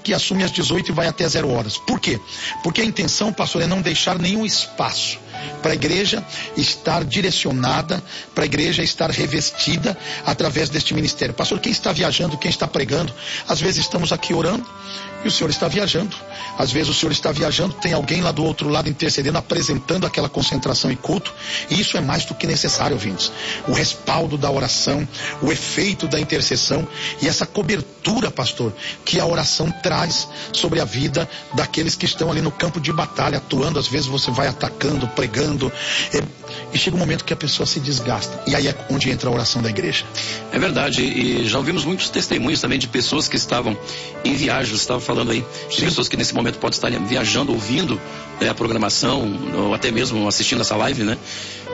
que assume às 18 e vai até 0 horas. Por quê? Porque a intenção, pastor, é não deixar nenhum espaço para a igreja estar direcionada, para a igreja estar revestida através deste ministério. Pastor, quem está viajando, quem está pregando, às vezes estamos aqui orando e o senhor está viajando. Às vezes o senhor está viajando, tem alguém lá do outro lado intercedendo, apresentando aquela concentração e culto, e isso é mais do que necessário, ouvintes. O respaldo da oração, o efeito da intercessão e essa cobertura, pastor, que a oração traz sobre a vida daqueles que estão ali no campo de batalha, atuando. Às vezes você vai atacando, pregando, e chega um momento que a pessoa se desgasta, e aí é onde entra a oração da igreja. É verdade, e já ouvimos muitos testemunhos também de pessoas que estavam em viagem. Você estava falando aí de pessoas que nesse momento podem estar viajando, ouvindo a programação, ou até mesmo assistindo essa live, né?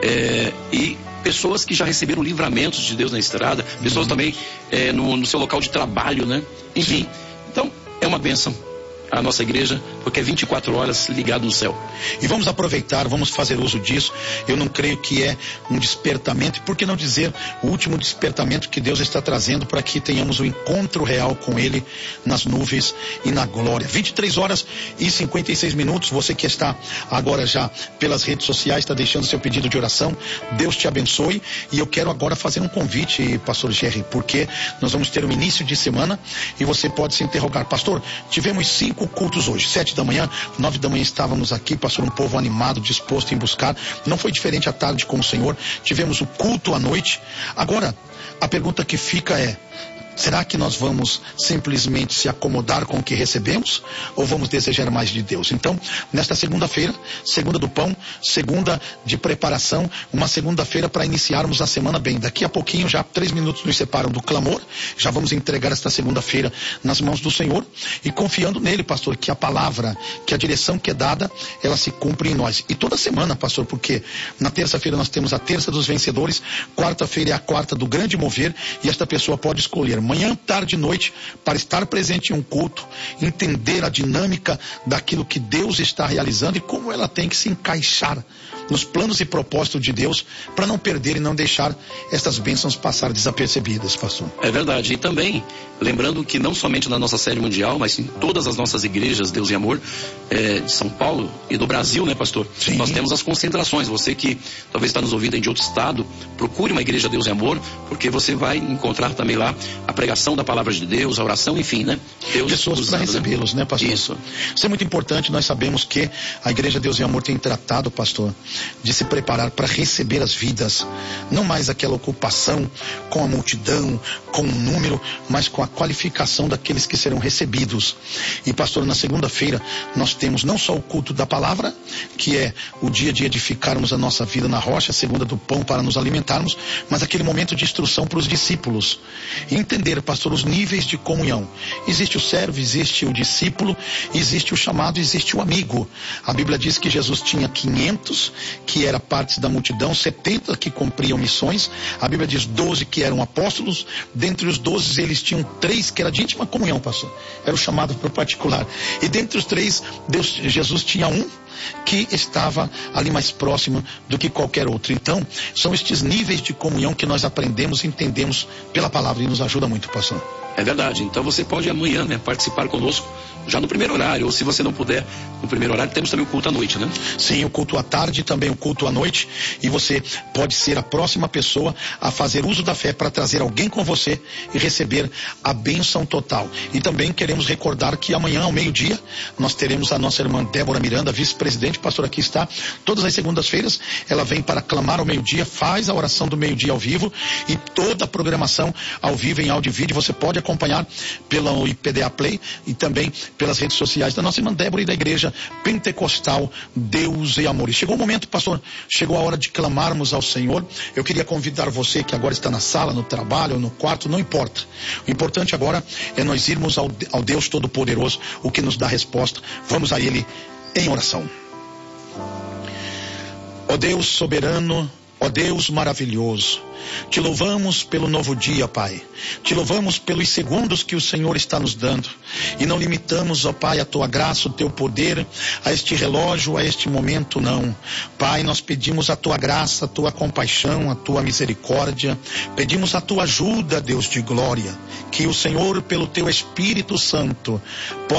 E pessoas que já receberam livramentos de Deus na estrada, pessoas também no seu local de trabalho, né? Enfim, então é uma bênção a nossa igreja, porque é 24 horas ligado no céu. E vamos aproveitar, vamos fazer uso disso. Eu não creio que é um despertamento, e por que não dizer o último despertamento que Deus está trazendo para que tenhamos o encontro real com Ele nas nuvens e na glória. 23 horas e 56 minutos, você que está agora já pelas redes sociais, está deixando seu pedido de oração, Deus te abençoe. E eu quero agora fazer um convite, pastor Jerry, porque nós vamos ter um início de semana e você pode se interrogar: pastor, tivemos 5 cultos hoje, 7 da manhã, 9 da manhã estávamos aqui, pastor, um povo animado, disposto em buscar. Não foi diferente à tarde com o Senhor. Tivemos o culto à noite. Agora, a pergunta que fica é: será que nós vamos simplesmente se acomodar com o que recebemos, ou vamos desejar mais de Deus? Então, nesta segunda-feira, segunda do pão, segunda de preparação, uma segunda-feira para iniciarmos a semana bem. Daqui a pouquinho, já 3 minutos nos separam do clamor, já vamos entregar esta segunda-feira nas mãos do Senhor, e confiando nele, pastor, que a palavra, que a direção que é dada, ela se cumpre em nós. E toda semana, pastor, porque na terça-feira nós temos a terça dos vencedores, quarta-feira é a quarta do grande mover, e esta pessoa pode escolher manhã, tarde e noite, para estar presente em um culto, entender a dinâmica daquilo que Deus está realizando e como ela tem que se encaixar nos planos e propósitos de Deus, para não perder e não deixar estas bênçãos passar desapercebidas, pastor. É verdade. E também, lembrando que não somente na nossa série mundial, mas em todas as nossas igrejas Deus e Amor, de São Paulo e do Brasil, né, pastor? Sim. Nós temos as concentrações. Você que talvez está nos ouvindo aí de outro estado, procure uma igreja Deus e Amor, porque você vai encontrar também lá a pregação da palavra de Deus, a oração, enfim, né? Deus pessoas para recebê-los, né, pastor? Isso é muito importante. Nós sabemos que a igreja Deus e Amor tem tratado, pastor, de se preparar para receber as vidas, não mais aquela ocupação com a multidão, com o número, mas com a qualificação daqueles que serão recebidos. E, pastor, na segunda-feira nós temos não só o culto da palavra, que é o dia de edificarmos a nossa vida na rocha, segunda do pão para nos alimentarmos, mas aquele momento de instrução para os discípulos. E entender, pastor, os níveis de comunhão. Existe o servo, existe o discípulo, existe o chamado, existe o amigo. A Bíblia diz que Jesus tinha 500 que era parte da multidão, 70 que cumpriam missões. A Bíblia diz 12 que eram apóstolos. Dentre os 12 eles tinham 3 que era de íntima comunhão, pastor. Era o chamado para o particular. E dentre os 3, Jesus tinha um que estava ali mais próximo do que qualquer outro. Então, são estes níveis de comunhão que nós aprendemos e entendemos pela palavra, e nos ajuda muito, pastor. É verdade. Então você pode amanhã, né, participar conosco já no primeiro horário, ou se você não puder no primeiro horário, temos também o culto à noite, né? Sim, o culto à tarde, também o culto à noite, e você pode ser a próxima pessoa a fazer uso da fé para trazer alguém com você e receber a bênção total. E também queremos recordar que amanhã ao meio-dia nós teremos a nossa irmã Débora Miranda, vice-presidente, pastor, aqui está, todas as segundas-feiras ela vem para clamar ao meio-dia, faz a oração do meio-dia ao vivo, e toda a programação ao vivo em áudio e vídeo você pode acompanhar pelo IPDA Play e também pelas redes sociais da nossa irmã Débora e da igreja pentecostal Deus e Amor. E chegou o momento, pastor, chegou a hora de clamarmos ao Senhor. Eu queria convidar você que agora está na sala, no trabalho, no quarto, não importa. O importante agora é nós irmos ao Deus Todo-Poderoso, o que nos dá resposta. Vamos a Ele em oração. Ó Deus soberano, ó Deus maravilhoso, te louvamos pelo novo dia, Pai. Te louvamos pelos segundos que o Senhor está nos dando. E não limitamos, ó Pai, a tua graça, o teu poder a este relógio, a este momento, não. Pai, nós pedimos a tua graça, a tua compaixão, a tua misericórdia. Pedimos a tua ajuda, Deus de glória. Que o Senhor, pelo teu Espírito Santo, possa